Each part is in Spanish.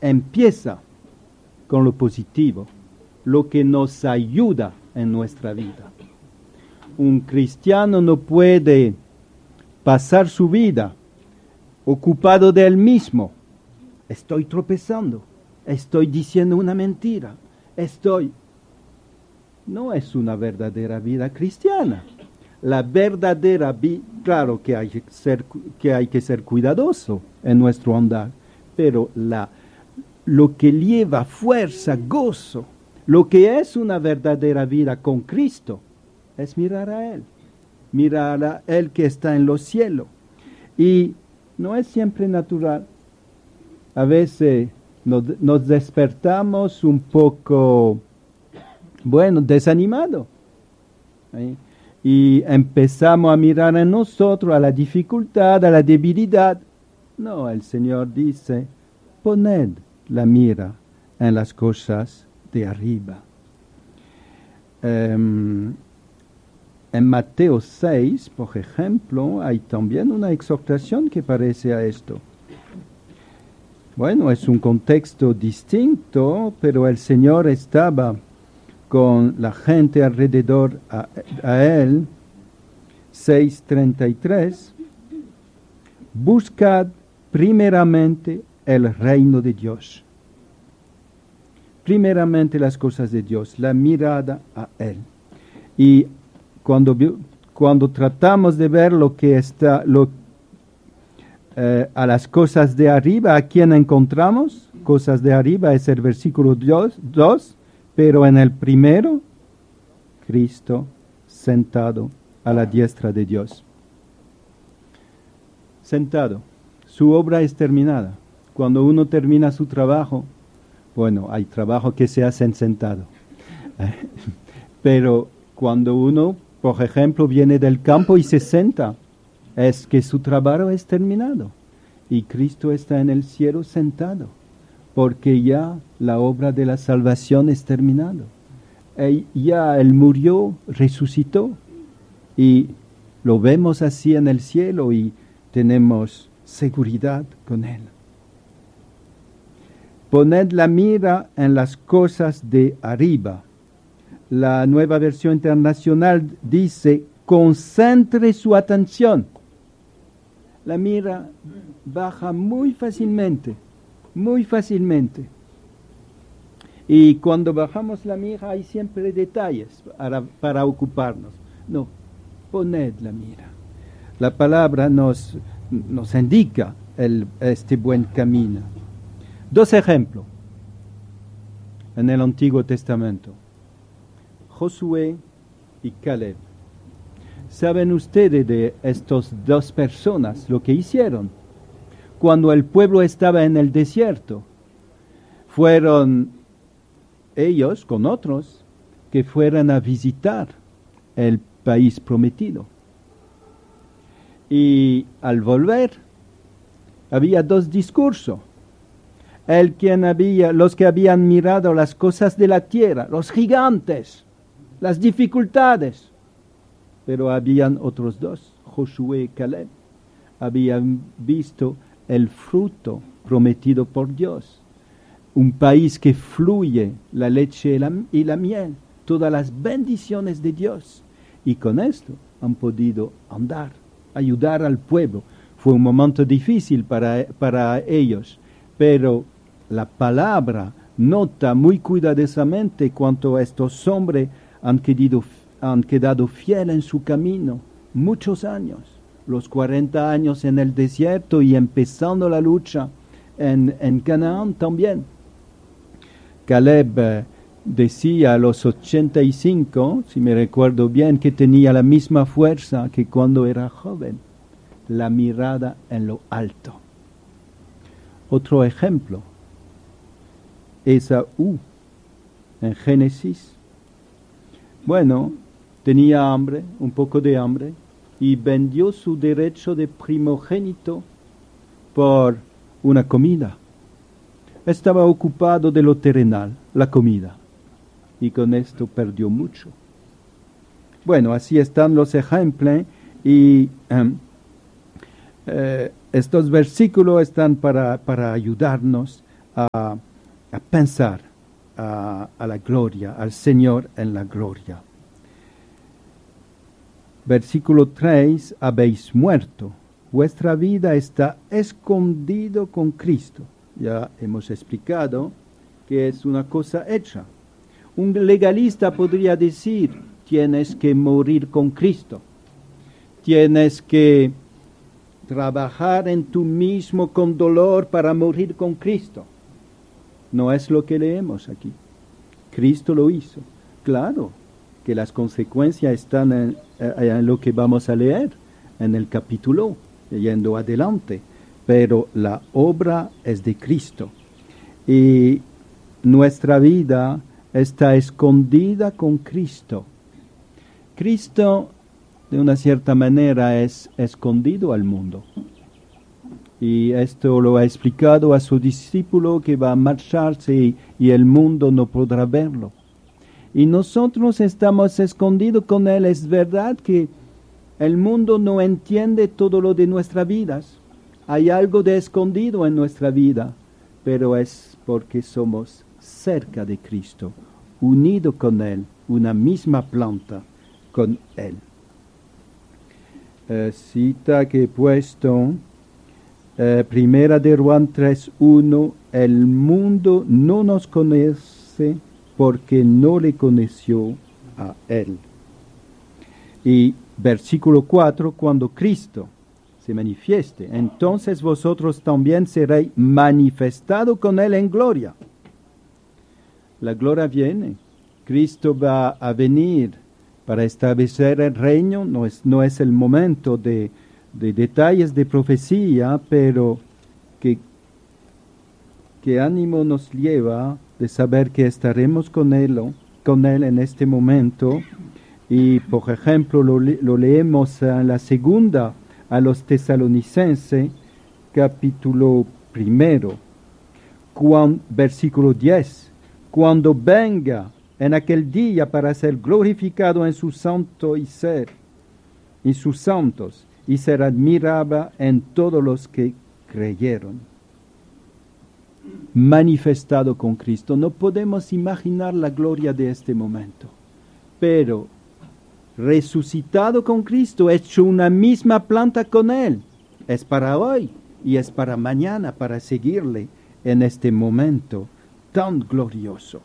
empieza con lo positivo, lo que nos ayuda en nuestra vida. Un cristiano no puede pasar su vida ocupado de él mismo. Estoy tropezando, estoy diciendo una mentira, No es una verdadera vida cristiana. La verdadera vida, claro que hay que ser cuidadoso en nuestro andar, pero lo que lleva fuerza, gozo, lo que es una verdadera vida con Cristo, es mirar a Él que está en los cielos. Y no es siempre natural. A veces nos despertamos un poco, desanimado. ¿Sí? Y empezamos a mirar en nosotros a la dificultad, a la debilidad. No, el Señor dice, poned la mira en las cosas de arriba. En Mateo 6, por ejemplo, hay también una exhortación que parece a esto. Bueno, es un contexto distinto, pero el Señor estaba con la gente alrededor a Él. 6:33. Buscad primeramente el reino de Dios. Primeramente las cosas de Dios, la mirada a Él. Y cuando tratamos de ver lo que está, a las cosas de arriba, ¿a quién encontramos? Cosas de arriba es el versículo 2, pero en el primero, Cristo sentado a la diestra de Dios. Sentado. Su obra es terminada. Cuando uno termina su trabajo, hay trabajo que se hacen sentado. Pero cuando uno, por ejemplo, viene del campo y se sienta, es que su trabajo es terminado. Y Cristo está en el cielo sentado, porque ya la obra de la salvación es terminada. Ya Él murió, resucitó, y lo vemos así en el cielo y tenemos seguridad con Él. Poned la mira en las cosas de arriba. La Nueva Versión Internacional dice, concentre su atención. La mira baja muy fácilmente. Y cuando bajamos la mira hay siempre detalles para ocuparnos. No, poned la mira. La palabra nos indica este buen camino. 2 ejemplos en el Antiguo Testamento. Josué y Caleb. ¿Saben ustedes de estas 2 personas lo que hicieron? Cuando el pueblo estaba en el desierto, fueron ellos con otros que fueran a visitar el país prometido. Y al volver, había 2 discursos. Los que habían mirado las cosas de la tierra, los gigantes, las dificultades. Pero habían otros 2, Josué y Caleb. Habían visto el fruto prometido por Dios. Un país que fluye la leche y la miel, todas las bendiciones de Dios. Y con esto han podido andar, ayudar al pueblo. Fue un momento difícil para ellos, pero la palabra nota muy cuidadosamente cuánto estos hombres han quedado fieles en su camino muchos años, los 40 años en el desierto y empezando la lucha en Canaán también. Caleb decía a los 85, si me recuerdo bien, que tenía la misma fuerza que cuando era joven, la mirada en lo alto. Otro ejemplo, Esaú, en Génesis. Tenía hambre, un poco de hambre, y vendió su derecho de primogénito por una comida. Estaba ocupado de lo terrenal, la comida, y con esto perdió mucho. Así están los ejemplos, y estos versículos están para ayudarnos a pensar a la gloria, al Señor en la gloria. Versículo 3, habéis muerto, vuestra vida está escondido con Cristo. Ya hemos explicado que es una cosa hecha. Un legalista podría decir, tienes que morir con Cristo, tienes que trabajar en tú mismo con dolor para morir con Cristo. No es lo que leemos aquí. Cristo lo hizo. Claro que las consecuencias están en lo que vamos a leer en el capítulo, yendo adelante, pero la obra es de Cristo y nuestra vida está escondida con Cristo. Cristo, de una cierta manera, es escondido al mundo. Y esto lo ha explicado a su discípulo que va a marcharse y el mundo no podrá verlo. Y nosotros estamos escondidos con Él. Es verdad que el mundo no entiende todo lo de nuestras vidas. Hay algo de escondido en nuestra vida, pero es porque somos cerca de Cristo, unidos con Él, una misma planta con Él. Cita que he puesto, primera de Juan 3:1, el mundo no nos conoce porque no le conoció a Él. Y versículo 4, cuando Cristo se manifieste, entonces vosotros también seréis manifestados con Él en gloria. La gloria viene. Cristo va a venir para establecer el reino. No es el momento de detalles de profecía, pero que ánimo nos lleva de saber que estaremos con él en este momento. Y por ejemplo lo leemos en la segunda a los Tesalonicenses, capítulo 1, versículo 10. Cuando venga en aquel día para ser glorificado en su santo y en sus santos, y ser admirable en todos los que creyeron. Manifestado con Cristo. No podemos imaginar la gloria de este momento, pero resucitado con Cristo, hecho una misma planta con Él. Es para hoy y es para mañana, para seguirle en este momento tan glorioso.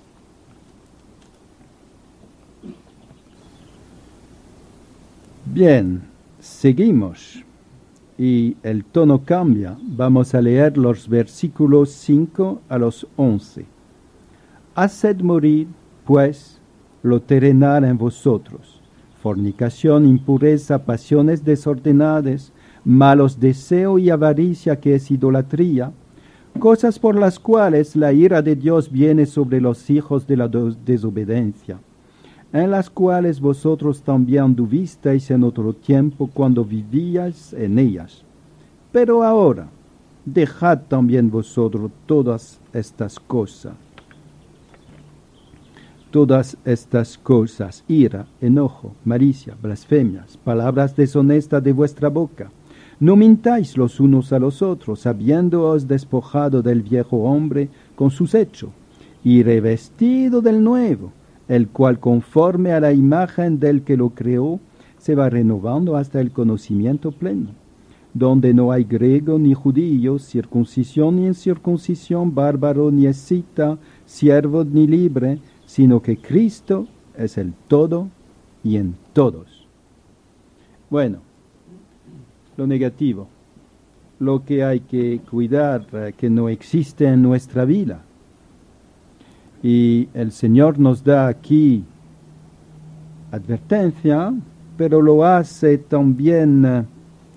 Bien, seguimos y el tono cambia. Vamos a leer los versículos 5 a los 11. Haced morir, pues, lo terrenal en vosotros: fornicación, impureza, pasiones desordenadas, malos deseos y avaricia, que es idolatría, cosas por las cuales la ira de Dios viene sobre los hijos de la desobediencia, en las cuales vosotros también anduvisteis en otro tiempo cuando vivíais en ellas. Pero ahora, dejad también vosotros todas estas cosas, ira, enojo, malicia, blasfemias, palabras deshonestas de vuestra boca. No mintáis los unos a los otros, habiéndoos despojado del viejo hombre con sus hechos, y revestido del nuevo, el cual conforme a la imagen del que lo creó, se va renovando hasta el conocimiento pleno, donde no hay griego ni judío, circuncisión ni incircuncisión, bárbaro ni escita, siervo ni libre, sino que Cristo es el todo y en todos. Bueno, lo negativo, lo que hay que cuidar, que no existe en nuestra vida. Y el Señor nos da aquí advertencia, pero lo hace también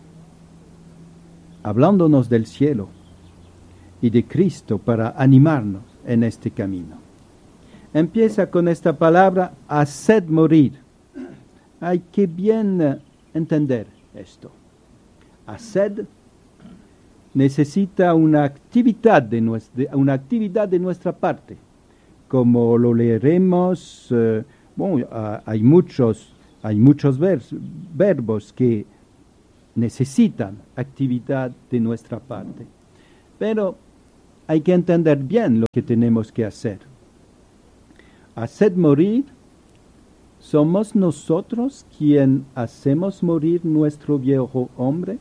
hablándonos del cielo y de Cristo para animarnos en este camino. Empieza con esta palabra, haced morir. Hay que bien entender esto. Haced necesita una actividad de nuestra parte. Como lo leeremos, hay muchos verbos que necesitan actividad de nuestra parte. Pero hay que entender bien lo que tenemos que hacer. Hacer morir, ¿somos nosotros quien hacemos morir nuestro viejo hombre?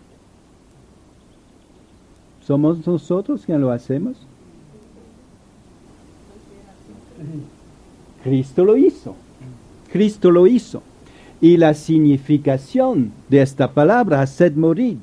¿Somos nosotros quien lo hacemos? Cristo lo hizo. Cristo lo hizo. Y la significación de esta palabra, hacer morir,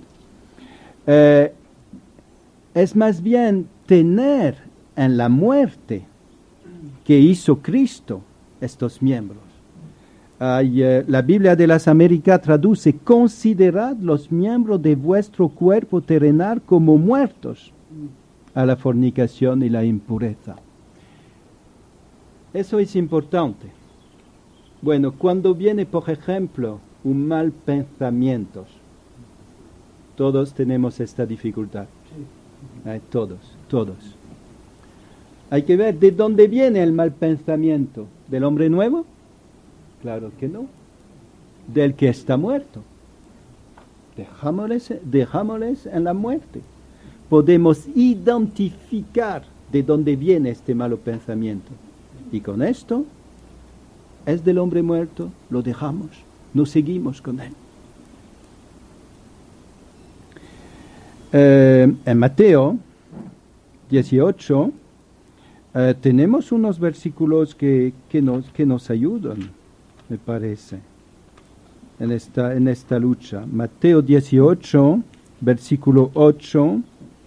es más bien tener en la muerte que hizo Cristo estos miembros. La Biblia de las Américas traduce: considerad los miembros de vuestro cuerpo terrenal como muertos a la fornicación y la impureza. Eso es importante. Bueno, cuando viene, por ejemplo, un mal pensamiento, todos tenemos esta dificultad. Todos. Hay que ver de dónde viene el mal pensamiento. ¿Del hombre nuevo? Claro que no. Del que está muerto. Dejámosles en la muerte. Podemos identificar de dónde viene este malo pensamiento. Y con esto, es del hombre muerto, lo dejamos, no seguimos con él. En Mateo 18 tenemos unos versículos que nos ayudan, me parece, en esta lucha. Mateo 18, versículo 8.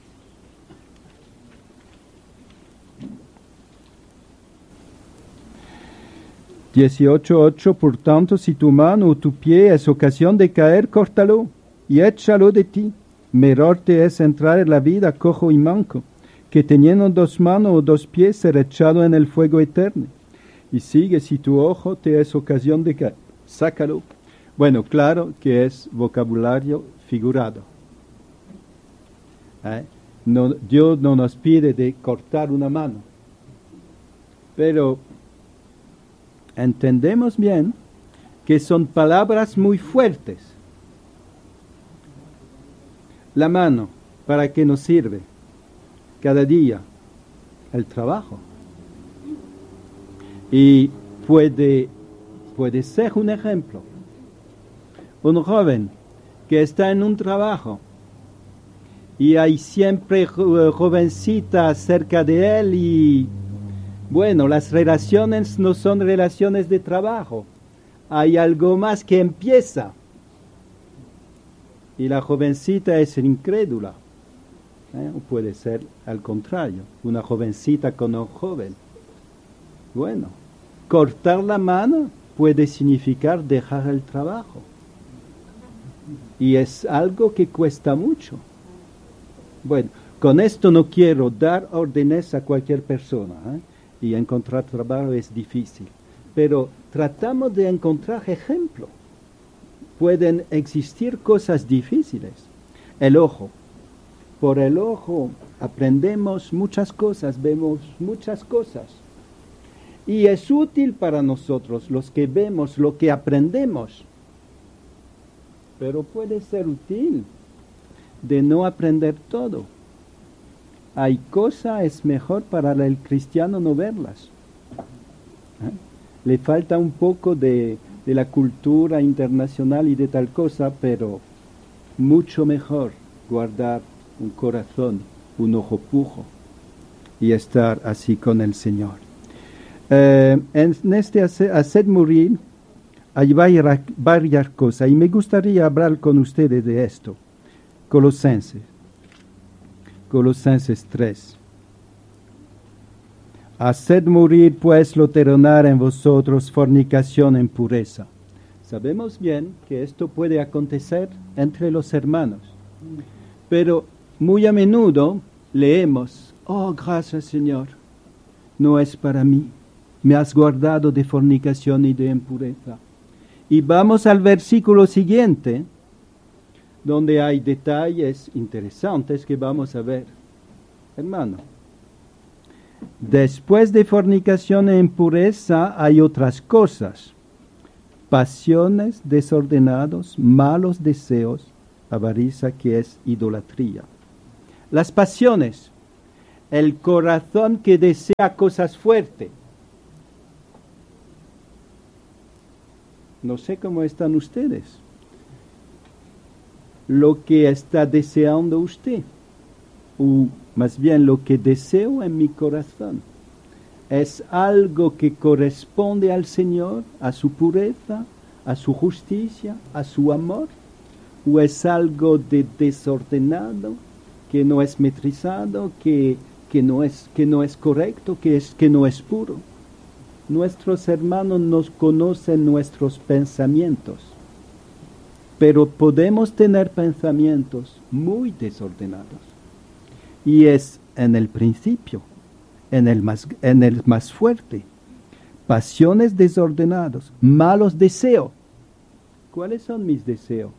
Por tanto, si tu mano o tu pie es ocasión de caer, córtalo y échalo de ti. Mejor te es entrar en la vida cojo y manco, que teniendo 2 manos o 2 pies ser echado en el fuego eterno. Y sigue: si tu ojo te es ocasión de caer, sácalo. Bueno, claro que es vocabulario figurado. Dios no nos pide de cortar una mano, pero entendemos bien que son palabras muy fuertes. La mano, ¿para qué nos sirve? Cada día, el trabajo. Y puede ser un ejemplo. Un joven que está en un trabajo y hay siempre jovencitas cerca de él y bueno, las relaciones no son relaciones de trabajo. Hay algo más que empieza. Y la jovencita es incrédula. O puede ser al contrario, una jovencita con un joven. Bueno, cortar la mano puede significar dejar el trabajo. Y es algo que cuesta mucho. Bueno, con esto no quiero dar órdenes a cualquier persona, y encontrar trabajo es difícil. Pero tratamos de encontrar ejemplos. Pueden existir cosas difíciles. El ojo. Por el ojo aprendemos muchas cosas, vemos muchas cosas. Y es útil para nosotros, los que vemos lo que aprendemos. Pero puede ser útil de no aprender todo. Hay cosas, es mejor para el cristiano no verlas. Le falta un poco de la cultura internacional y de tal cosa, pero mucho mejor guardar un corazón, un ojo puro y estar así con el Señor. En este hacer morir hay varias cosas y me gustaría hablar con ustedes de esto. Colosenses 3. Haced morir pues lo terrenal en vosotros, fornicación e impureza. Sabemos bien que esto puede acontecer entre los hermanos, pero muy a menudo leemos: oh, gracias Señor, no es para mí, me has guardado de fornicación y de impureza. Y vamos al versículo siguiente, donde hay detalles interesantes que vamos a ver. Hermano, después de fornicación e impureza hay otras cosas: pasiones desordenadas, malos deseos, avaricia, que es idolatría. Las pasiones el corazón que desea cosas fuertes. No sé cómo están ustedes. Lo que está deseando usted, o más bien lo que deseo en mi corazón, ¿es algo que corresponde al Señor, a su pureza, a su justicia, a su amor? ¿O es algo de desordenado, que no es metrizado, que no es correcto, que no es puro? Nuestros hermanos nos conocen nuestros pensamientos, pero podemos tener pensamientos muy desordenados. Y es en el principio, en el más fuerte, pasiones desordenadas, malos deseos. ¿Cuáles son mis deseos?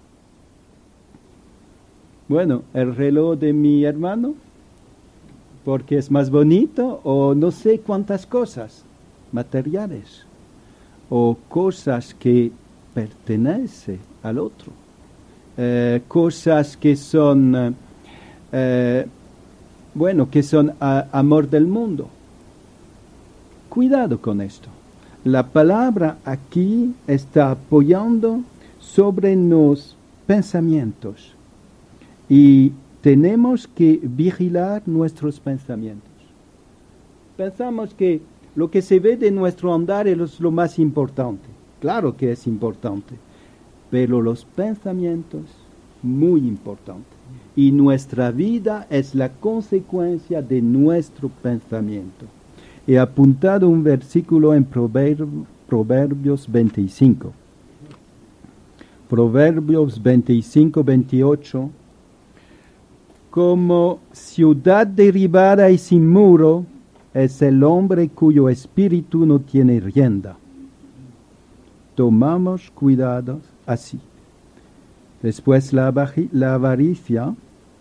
Bueno, el reloj de mi hermano, porque es más bonito, o no sé cuántas cosas materiales, o cosas que pertenecen al otro, cosas que son, que son amor del mundo. Cuidado con esto. La palabra aquí está apoyando sobre los pensamientos. Y tenemos que vigilar nuestros pensamientos. Pensamos que lo que se ve de nuestro andar es lo más importante. Claro que es importante, pero los pensamientos, muy importante. Y nuestra vida es la consecuencia de nuestro pensamiento. He apuntado un versículo en Proverbios 25. Proverbios 25, 28. Como ciudad derribada y sin muro es el hombre cuyo espíritu no tiene rienda. Tomamos cuidado así. Después la avaricia.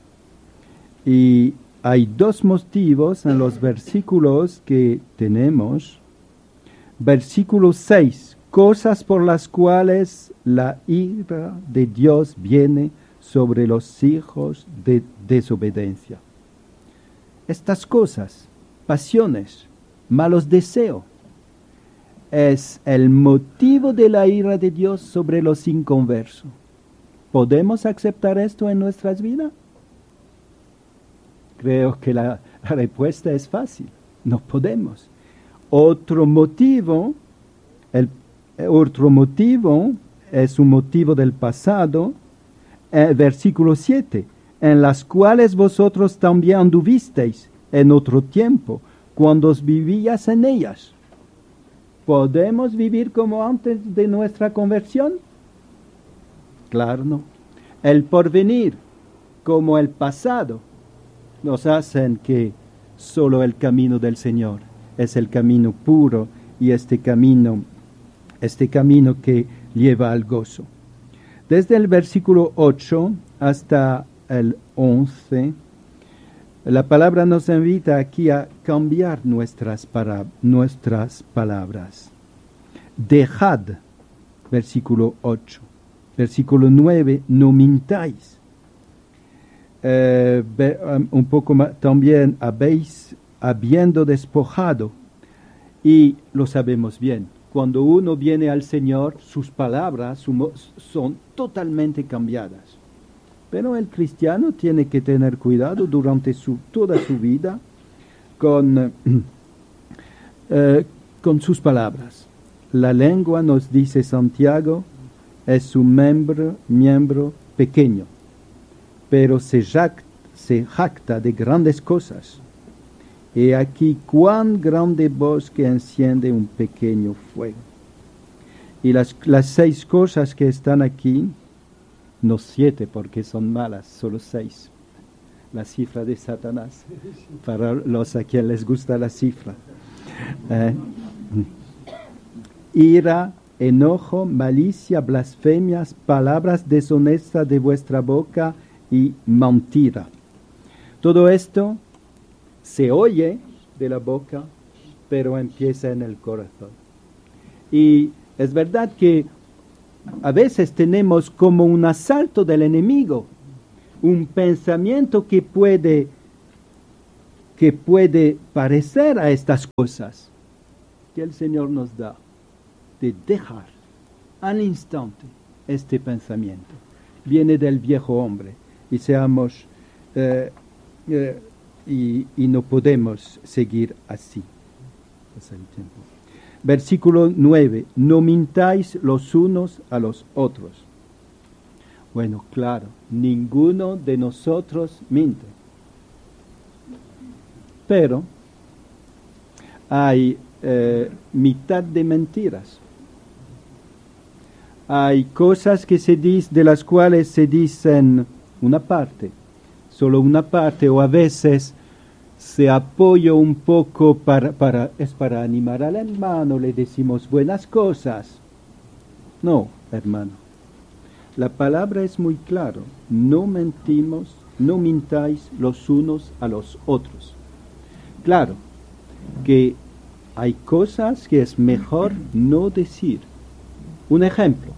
Y hay dos motivos en los versículos que tenemos. Versículo 6. Cosas por las cuales la ira de Dios viene sobre los hijos de desobediencia. Estas cosas, pasiones, malos deseos, es el motivo de la ira de Dios sobre los inconversos. ¿Podemos aceptar esto en nuestras vidas? Creo que la respuesta es fácil. No podemos. Otro motivo es un motivo del pasado. Versículo 7, en las cuales vosotros también anduvisteis en otro tiempo, cuando os vivías en ellas. ¿Podemos vivir como antes de nuestra conversión? Claro, no. El porvenir, como el pasado, nos hacen que solo el camino del Señor es el camino puro y este camino que lleva al gozo. Desde el versículo 8 hasta el 11, la palabra nos invita aquí a cambiar nuestras palabras. Dejad, versículo 8. Versículo 9, no mintáis. Un poco más, también habiendo despojado, y lo sabemos bien. Cuando uno viene al Señor, sus palabras son totalmente cambiadas. Pero el cristiano tiene que tener cuidado durante toda su vida con sus palabras. La lengua, nos dice Santiago, es un miembro pequeño, pero se jacta de grandes cosas. He aquí cuán grande bosque enciende un pequeño fuego. Y las 6 cosas que están aquí, no 7 porque son malas, solo 6. La cifra de Satanás, para los a quien les gusta la cifra. Ira, enojo, malicia, blasfemias, palabras deshonestas de vuestra boca y mentira. Todo esto se oye de la boca, pero empieza en el corazón. Y es verdad que a veces tenemos como un asalto del enemigo, un pensamiento que puede que puede parecer a estas cosas que el Señor nos da, de dejar al instante este pensamiento. Viene del viejo hombre y seamos y no podemos seguir así. Pasa el tiempo. Versículo 9. No mintáis los unos a los otros. Bueno, claro, ninguno de nosotros miente. Pero hay mitad de mentiras. Hay cosas que de las cuales se dicen una parte, solo una parte, o a veces se apoya un poco para animar al hermano, le decimos buenas cosas. No, hermano. La palabra es muy clara. No mentimos, no mintáis los unos a los otros. Claro que hay cosas que es mejor no decir. Un ejemplo.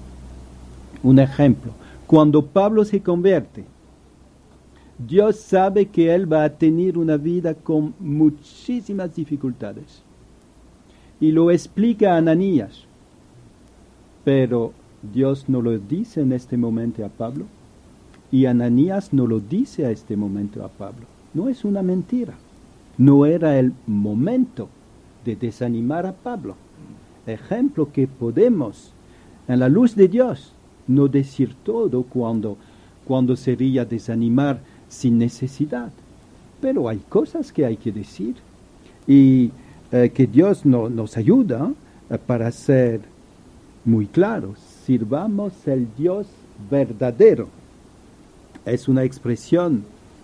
Cuando Pablo se convierte, Dios sabe que él va a tener una vida con muchísimas dificultades. Y lo explica a Ananías. Pero Dios no lo dice en este momento a Pablo. Y Ananías no lo dice a este momento a Pablo. No es una mentira. No era el momento de desanimar a Pablo. Ejemplo que podemos, en la luz de Dios, no decir todo cuando sería desanimar sin necesidad. Pero hay cosas que hay que decir y que Dios nos ayuda para ser muy claros. Sirvamos el Dios verdadero. Es una expresión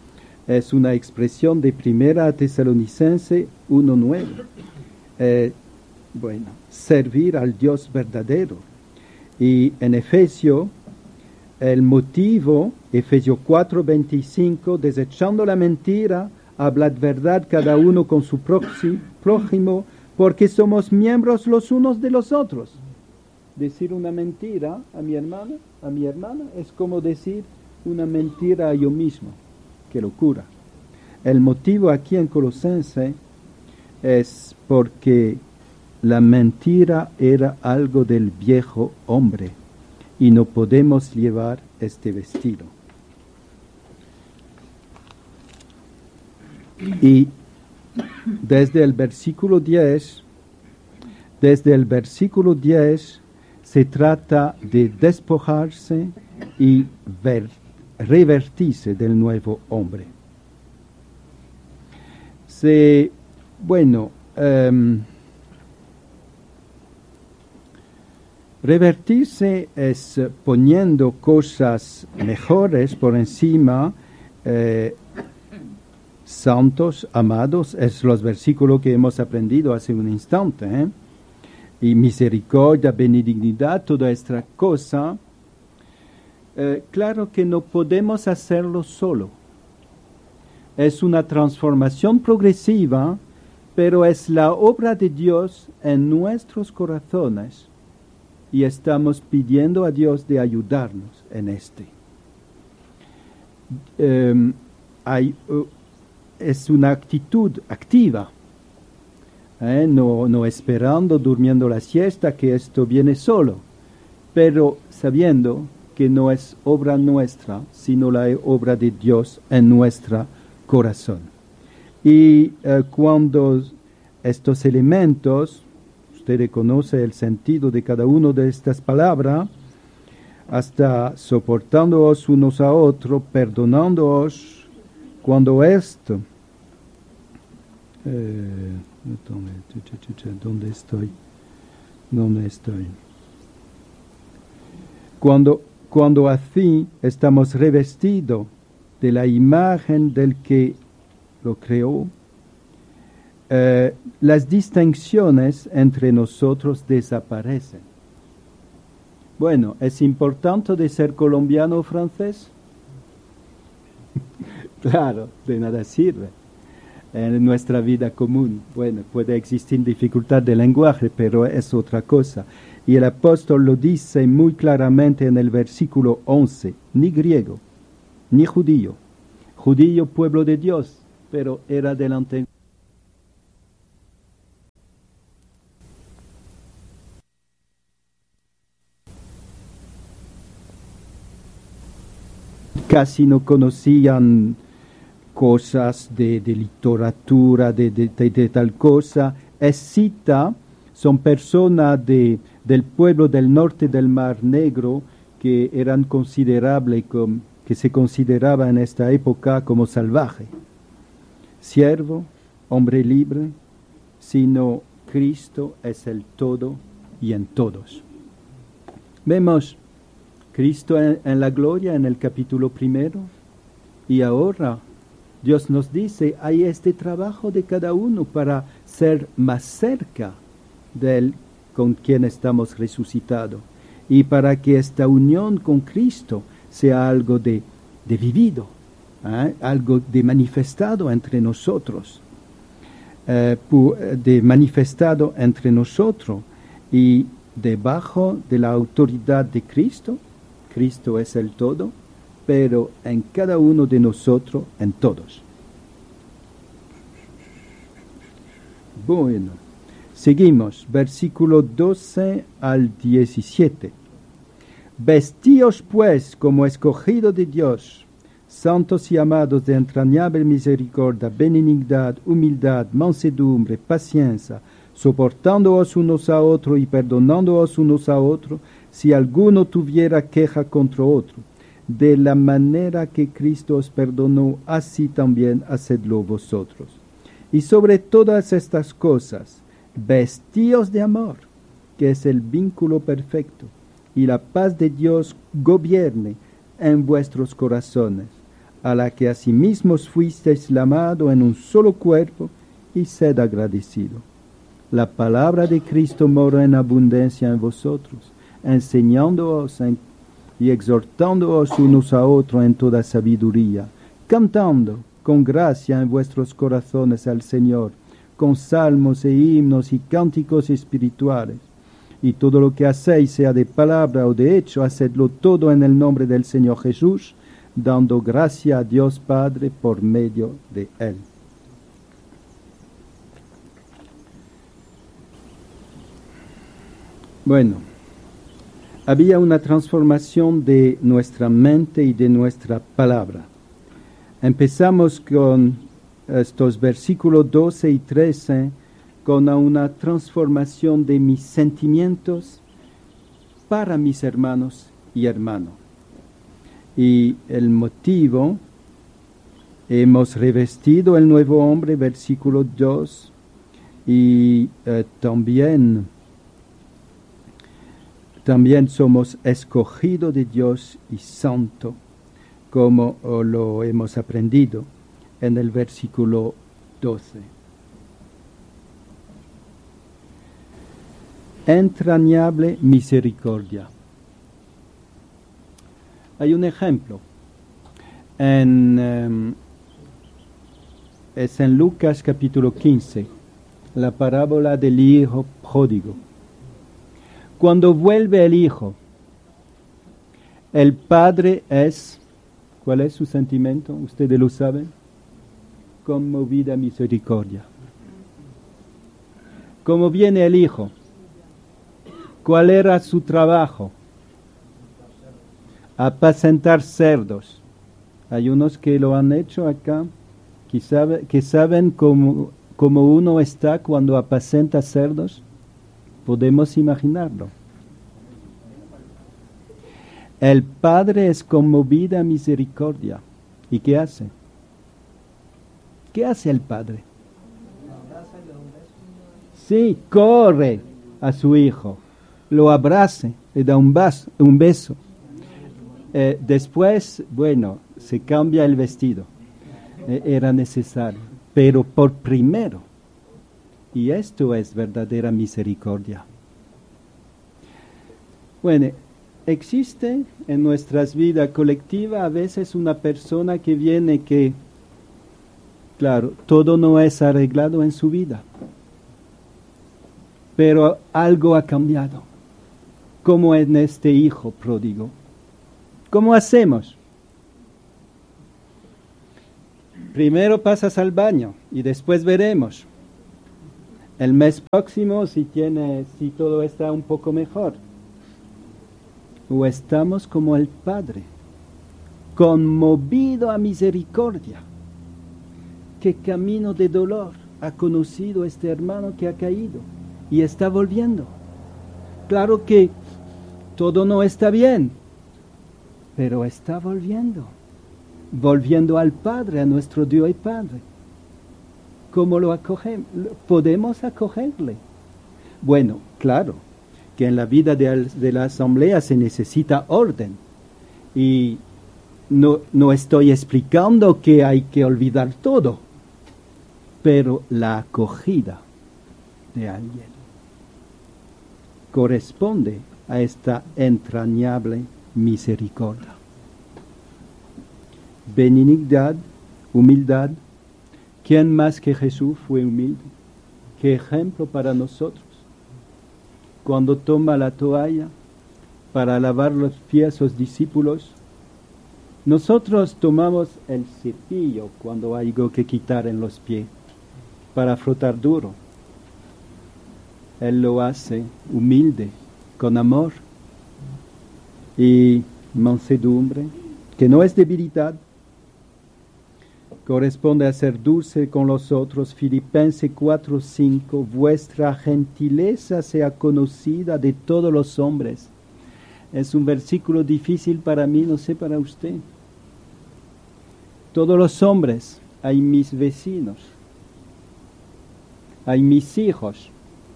de Primera Tesalonicense 1:9. Servir al Dios verdadero. Y en Efesios, el motivo, Efesios 4:25, desechando la mentira, hablad verdad cada uno con su prójimo, porque somos miembros los unos de los otros. Decir una mentira a mi hermana, es como decir una mentira a yo mismo. ¡Qué locura! El motivo aquí en Colosenses es porque la mentira era algo del viejo hombre y no podemos llevar este vestido. Y desde el versículo 10 se trata de despojarse y revertirse del nuevo hombre. Revertirse es poniendo cosas mejores por encima, santos, amados, es los versículos que hemos aprendido hace un instante, y misericordia, benignidad, toda esta cosa. Claro que no podemos hacerlo solo. Es una transformación progresiva, pero es la obra de Dios en nuestros corazones. Y estamos pidiendo a Dios de ayudarnos en este. Es una actitud activa, no esperando, durmiendo la siesta, que esto viene solo, pero sabiendo que no es obra nuestra, sino la obra de Dios en nuestro corazón. Y cuando estos elementos, usted conoce el sentido de cada una de estas palabras, hasta soportándoos unos a otros, perdonándoos, cuando esto... ¿Dónde estoy? Cuando así estamos revestidos de la imagen del que lo creó, las distinciones entre nosotros desaparecen. Bueno, ¿es importante de ser colombiano o francés? Claro, de nada sirve en nuestra vida común. Bueno, puede existir dificultad de lenguaje, pero es otra cosa. Y el apóstol lo dice muy claramente en el versículo 11, ni griego, ni judío, pueblo de Dios, pero era delante. Casi no conocían cosas de literatura, de tal cosa. Es cita, son personas del pueblo del norte del Mar Negro que eran considerables, que se consideraba en esta época como salvaje. Siervo, hombre libre, sino Cristo es el todo y en todos. Vemos Cristo en la gloria en el capítulo 1, y ahora Dios nos dice, hay este trabajo de cada uno para ser más cerca de Él con quien estamos resucitados, y para que esta unión con Cristo sea algo de vivido, algo de manifestado entre nosotros, de manifestado entre nosotros, y debajo de la autoridad de Cristo. Cristo es el todo, pero en cada uno de nosotros, en todos. Bueno, seguimos, versículo 12 al 17. Vestíos pues como escogidos de Dios, santos y amados de entrañable misericordia, benignidad, humildad, mansedumbre, paciencia, soportándoos unos a otros y perdonándoos unos a otros, si alguno tuviera queja contra otro. De la manera que Cristo os perdonó, así también hacedlo vosotros. Y sobre todas estas cosas, vestíos de amor, que es el vínculo perfecto, y la paz de Dios gobierne en vuestros corazones, a la que asimismo fuisteis llamados en un solo cuerpo, y sed agradecido. La palabra de Cristo mora en abundancia en vosotros, enseñándoos y exhortándoos unos a otros en toda sabiduría, cantando con gracia en vuestros corazones al Señor, con salmos e himnos y cánticos espirituales. Y todo lo que hacéis, sea de palabra o de hecho, hacedlo todo en el nombre del Señor Jesús, dando gracia a Dios Padre por medio de Él. Bueno, había una transformación de nuestra mente y de nuestra palabra. Empezamos con estos versículos 12 y 13 con una transformación de mis sentimientos para mis hermanos y hermanas. Y el motivo, hemos revestido el nuevo hombre, versículo 2, y también somos escogidos de Dios y santo, como lo hemos aprendido en el versículo 12. Entrañable misericordia. Hay un ejemplo. Es en Lucas capítulo 15, la parábola del hijo pródigo. Cuando vuelve el hijo, el padre es, ¿cuál es su sentimiento? Ustedes lo saben. Conmovida misericordia. ¿Cómo viene el hijo? ¿Cuál era su trabajo? Apacentar cerdos. Hay unos que lo han hecho acá, que saben cómo uno está cuando apacenta cerdos. Podemos imaginarlo. El Padre es conmovida misericordia. ¿Y qué hace? ¿Qué hace el Padre? Sí, corre a su hijo, lo abraza, le da un beso. Después, bueno, se cambia el vestido. Era necesario. Pero por primero, y esto es verdadera misericordia. Bueno, existe en nuestras vidas colectivas a veces una persona que viene que, claro, todo no es arreglado en su vida, pero algo ha cambiado, como en este hijo pródigo. ¿Cómo hacemos? primero pasas al baño y después veremos. El mes próximo si todo está un poco mejor. O estamos como el Padre, conmovido a misericordia. ¿Qué camino de dolor ha conocido este hermano que ha caído y está volviendo? Claro que todo no está bien, pero está volviendo al Padre, a nuestro Dios y Padre. ¿Cómo lo acogemos? ¿Podemos acogerle? Bueno, claro, que en la vida de la asamblea se necesita orden. Y no estoy explicando que hay que olvidar todo, pero la acogida de alguien corresponde a esta entrañable misericordia. Benignidad, humildad. ¿Quién más que Jesús fue humilde? ¿Qué ejemplo para nosotros? Cuando toma la toalla para lavar los pies a sus discípulos, nosotros tomamos el cepillo cuando hay algo que quitar en los pies para frotar duro. Él lo hace humilde, con amor y mansedumbre, que no es debilidad. Corresponde a ser dulce con los otros. Filipenses 4:5, vuestra gentileza sea conocida de todos los hombres. Es un versículo difícil para mí, no sé para usted. Todos los hombres, hay mis vecinos, hay mis hijos,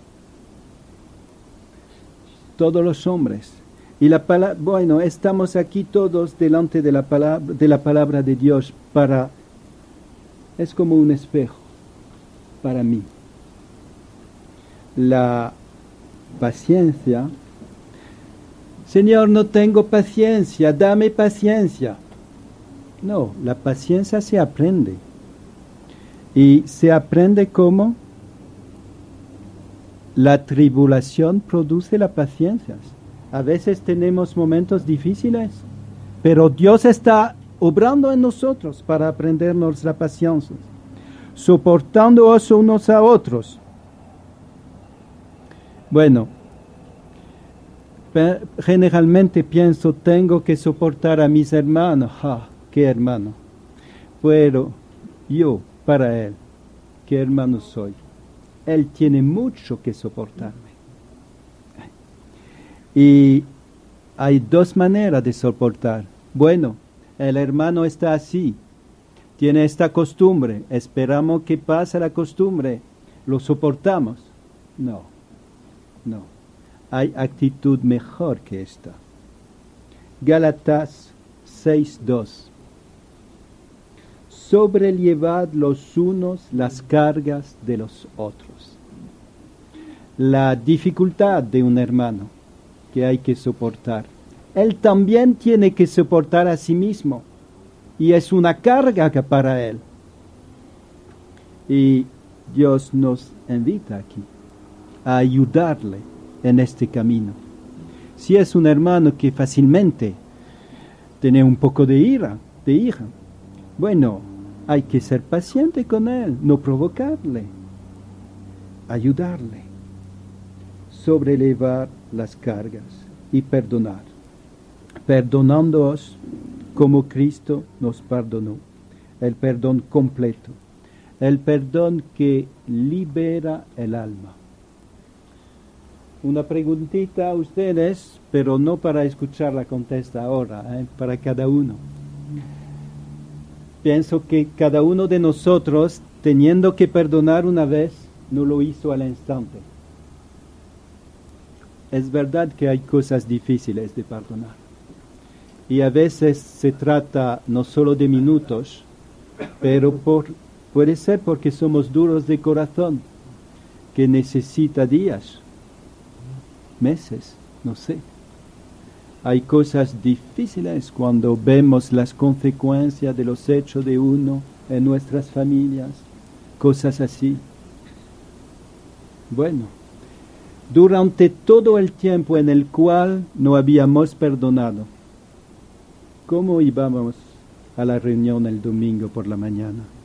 todos los hombres. Y bueno, estamos aquí todos delante de la palabra de Dios es como un espejo para mí. La paciencia, Señor, no tengo paciencia, dame paciencia. No, la paciencia se aprende. Y se aprende como la tribulación produce la paciencia. A veces tenemos momentos difíciles, pero Dios está obrando en nosotros para aprendernos la paciencia, soportándoos unos a otros. Bueno, generalmente pienso, tengo que soportar a mis hermanos. ¿Qué hermano? Pero yo, para Él, ¿qué hermano soy? Él tiene mucho que soportarme. Y hay dos maneras de soportar. Bueno, el hermano está así, tiene esta costumbre, esperamos que pase la costumbre, lo soportamos. No. Hay actitud mejor que esta. Gálatas 6:2. Sobrellevad los unos las cargas de los otros. La dificultad de un hermano que hay que soportar. Él también tiene que soportar a sí mismo. Y es una carga para él. Y Dios nos invita aquí a ayudarle en este camino. Si es un hermano que fácilmente tiene un poco de ira, bueno, hay que ser paciente con él, no provocarle, ayudarle, sobrellevar las cargas y perdonar. Perdonándoos como Cristo nos perdonó. El perdón completo. El perdón que libera el alma. Una preguntita a ustedes, pero no para escuchar la contesta ahora, para cada uno. Pienso que cada uno de nosotros, teniendo que perdonar una vez, no lo hizo al instante. Es verdad que hay cosas difíciles de perdonar. Y a veces se trata no solo de minutos, pero puede ser porque somos duros de corazón, que necesita días, meses, no sé. Hay cosas difíciles cuando vemos las consecuencias de los hechos de uno en nuestras familias, cosas así. Bueno, durante todo el tiempo en el cual no habíamos perdonado, ¿cómo íbamos a la reunión el domingo por la mañana?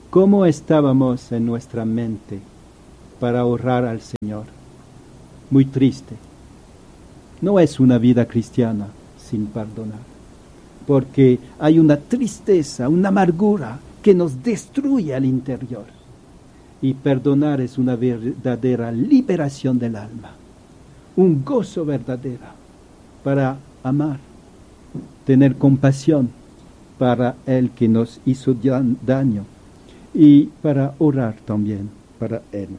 ¿Cómo estábamos en nuestra mente para honrar al Señor? Muy triste. No es una vida cristiana sin perdonar, porque hay una tristeza, una amargura que nos destruye al interior. Y perdonar es una verdadera liberación del alma, un gozo verdadero para amar, tener compasión para el que nos hizo daño y para orar también para él.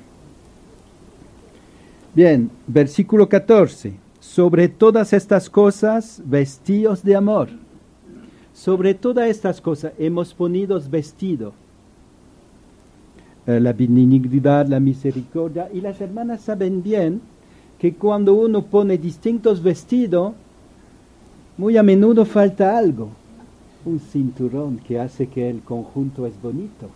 Bien, versículo 14. Sobre todas estas cosas, vestíos de amor. Sobre todas estas cosas hemos ponido vestido. La benignidad, la misericordia. Y las hermanas saben bien que cuando uno pone distintos vestidos, muy a menudo falta algo. Un cinturón que hace que el conjunto es bonito.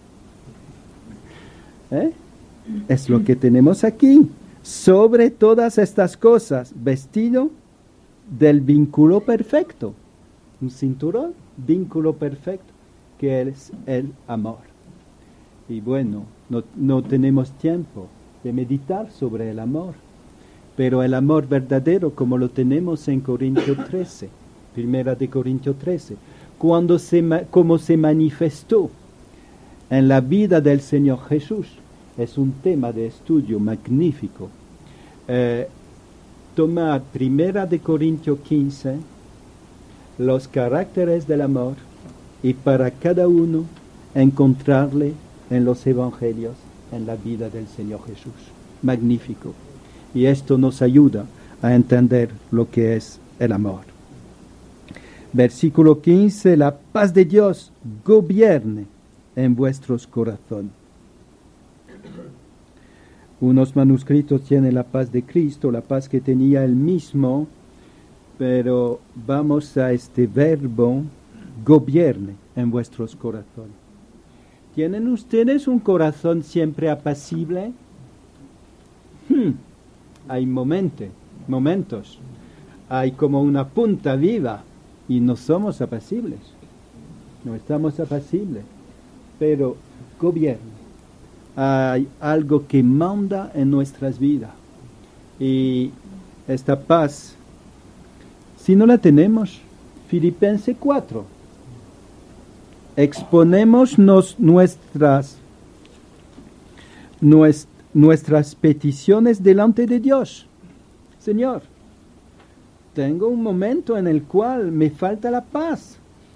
Es lo que tenemos aquí. Sobre todas estas cosas, vestido del vínculo perfecto. Un cinturón, vínculo perfecto, que es el amor. Y bueno, no tenemos tiempo de meditar sobre el amor, pero el amor verdadero, como lo tenemos en Corintios 13, primera de Corintios 13, como se manifestó en la vida del Señor Jesús, es un tema de estudio magnífico. Tomar primera de Corintios 15, los caracteres del amor, y para cada uno encontrarle en los evangelios, en la vida del Señor Jesús. Magnífico. Y esto nos ayuda a entender lo que es el amor. Versículo 15, la paz de Dios gobierne en vuestros corazones. Unos manuscritos tienen la paz de Cristo, la paz que tenía él mismo, pero vamos a este verbo, gobierne en vuestros corazones. ¿Tienen ustedes un corazón siempre apacible? Hay momentos, hay como una punta viva y no somos apacibles, no estamos apacibles, pero gobierne. Hay algo que manda en nuestras vidas y esta paz, si no la tenemos, Filipenses 4, exponemos nuestras peticiones delante de Dios. Señor, tengo un momento en el cual me falta la paz.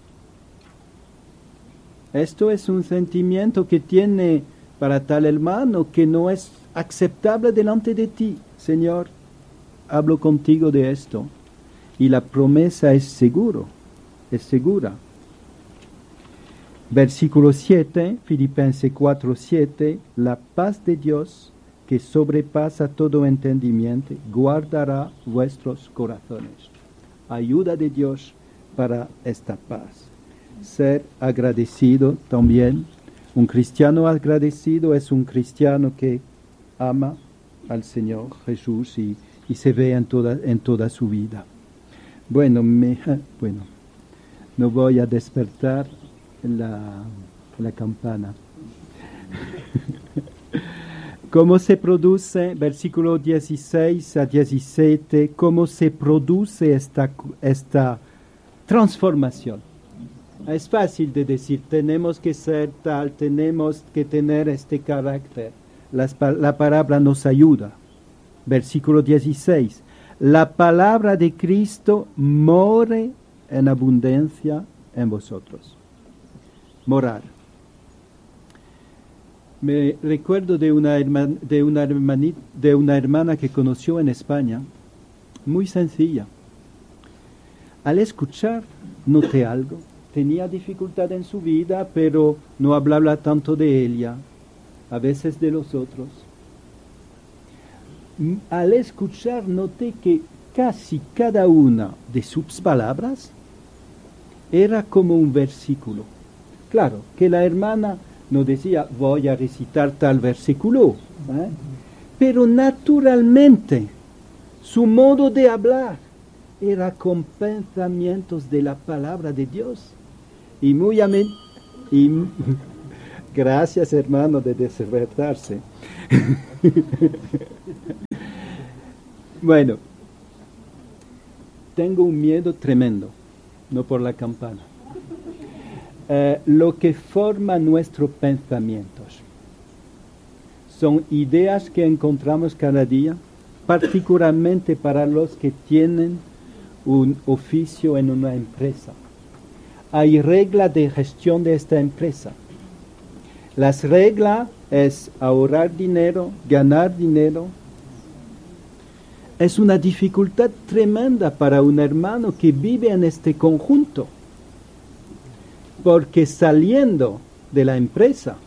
Esto es un sentimiento que tiene para tal hermano que no es aceptable delante de ti. Señor, hablo contigo de esto. Y la promesa es segura. Versículo 7, Filipenses 4, 7, la paz de Dios, que sobrepasa todo entendimiento, guardará vuestros corazones. Ayuda de Dios para esta paz. Ser agradecido también. Un cristiano agradecido es un cristiano que ama al Señor Jesús y se ve en toda su vida. Bueno, no voy a despertar la campana. ¿Cómo se produce, versículo 16 a 17, cómo se produce esta transformación? Es fácil de decir, tenemos que ser tal, tenemos que tener este carácter. La palabra nos ayuda. Versículo 16, la palabra de Cristo more en abundancia en vosotros. Morar. Me recuerdo de una hermana que conoció en España, muy sencilla. Al escuchar, noté algo. Tenía dificultad en su vida, pero no hablaba tanto de ella, a veces de los otros. Al escuchar, noté que casi cada una de sus palabras era como un versículo. Claro, que la hermana no decía, voy a recitar tal versículo, pero naturalmente su modo de hablar era con pensamientos de la palabra de Dios. Y Gracias, hermano, de despertarse. Bueno, tengo un miedo tremendo, no por la campana. Lo que forma nuestros pensamientos son ideas que encontramos cada día, particularmente para los que tienen un oficio en una empresa. Hay reglas de gestión de esta empresa. Las reglas es ahorrar dinero, ganar dinero. Es una dificultad tremenda para un hermano que vive en este conjunto, porque saliendo de la empresa,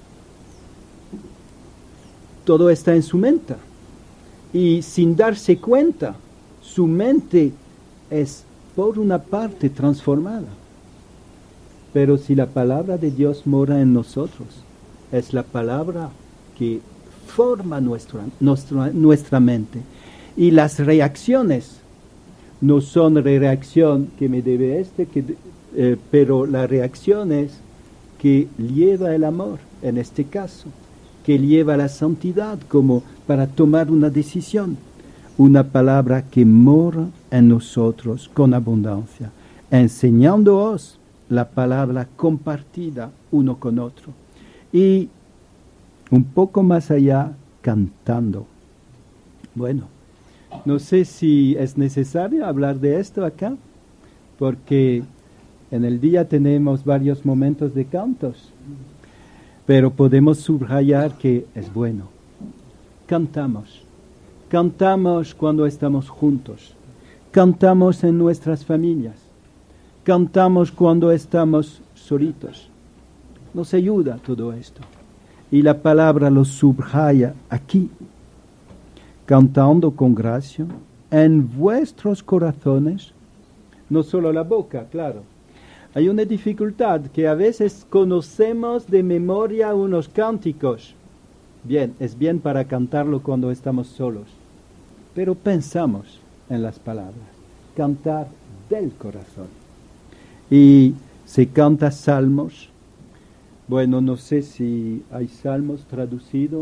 todo está en su mente, y sin darse cuenta, su mente es por una parte transformada. Pero si la palabra de Dios mora en nosotros, es la palabra que forma nuestra mente. Y las reacciones no son reacción que me debe pero la reacción es que lleva el amor, en este caso, que lleva la santidad como para tomar una decisión. Una palabra que mora en nosotros con abundancia, enseñándoos la palabra compartida uno con otro. Y un poco más allá, cantando. Bueno, no sé si es necesario hablar de esto acá, porque en el día tenemos varios momentos de cantos, pero podemos subrayar que es bueno. Cantamos cuando estamos juntos, cantamos en nuestras familias, cantamos cuando estamos solitos. Nos ayuda todo esto. Y la palabra lo subraya aquí. Cantando con gracia en vuestros corazones, no solo la boca, claro. Hay una dificultad que a veces conocemos de memoria unos cánticos. Bien, es bien para cantarlo cuando estamos solos, pero pensamos en las palabras. Cantar del corazón. Y se canta salmos. Bueno, no sé si hay salmos traducidos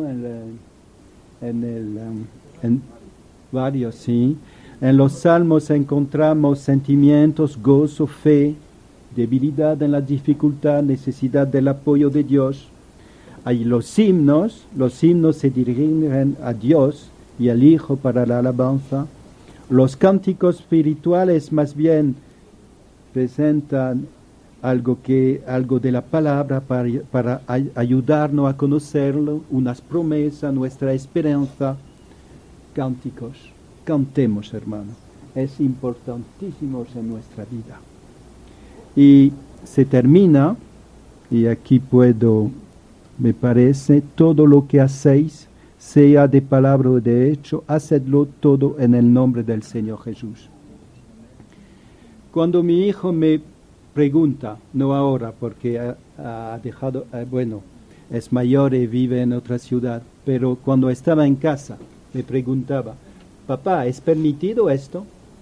en varios, sí. En los salmos encontramos sentimientos, gozo, fe, debilidad en la dificultad, necesidad del apoyo de Dios. Hay los himnos se dirigen a Dios y al Hijo para la alabanza. Los cánticos espirituales más bien presentan algo de la palabra para ayudarnos a conocerlo, unas promesas, nuestra esperanza. Cánticos, cantemos, hermano, es importantísimo en nuestra vida. Y se termina, y aquí me parece, todo lo que hacéis, sea de palabra o de hecho, hacedlo todo en el nombre del Señor Jesús. Cuando mi hijo me pregunta, no ahora porque ha dejado, es mayor y vive en otra ciudad, pero cuando estaba en casa me preguntaba, papá, ¿es permitido esto?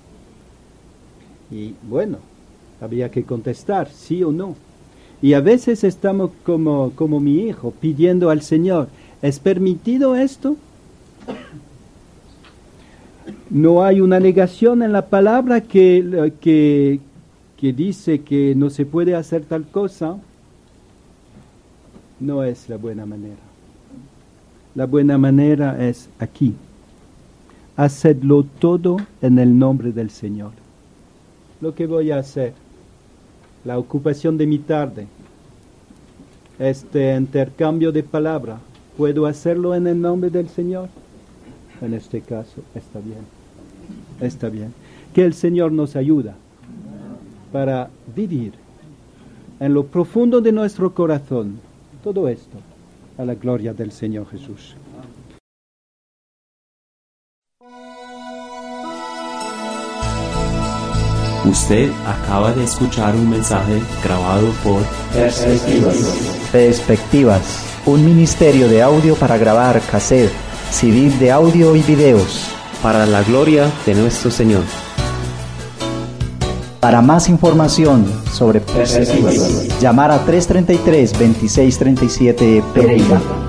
Y bueno, había que contestar, sí o no. Y a veces estamos como mi hijo, pidiendo al Señor, ¿es permitido esto? No hay una negación en la palabra que dice que no se puede hacer tal cosa. No es la buena manera. La buena manera es aquí. Hacedlo todo en el nombre del Señor. Lo que voy a hacer, la ocupación de mi tarde, este intercambio de palabra, ¿puedo hacerlo en el nombre del Señor? En este caso, está bien. Está bien. Que el Señor nos ayude para vivir en lo profundo de nuestro corazón todo esto a la gloria del Señor Jesús. Usted acaba de escuchar un mensaje grabado por Perspectivas, un ministerio de audio para grabar cassette, CD de audio y videos. para la gloria de nuestro Señor. Para más información sobre perspectivas, llamar a 333-2637 Pereira.